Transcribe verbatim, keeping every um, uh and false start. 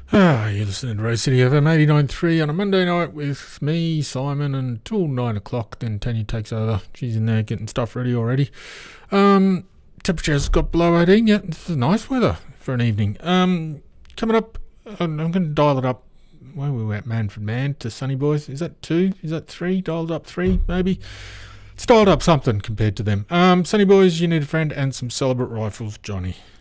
Ah, you're listening to Rose City F M eighty-nine point three on a Monday night with me, Simon, until nine o'clock. Then Tanya takes over. She's in there getting stuff ready already. Um, temperature's got below eighteen yet. This is nice weather for an evening. Um, coming up, I'm going to dial it up. Where were we at? Manfred Man to Sunny Boys. Is that two? Is that three? Dialed up three, maybe? It's dialed up something compared to them. Um, Sunny Boys, You Need a Friend, and some Celebrate Rifles, Johnny.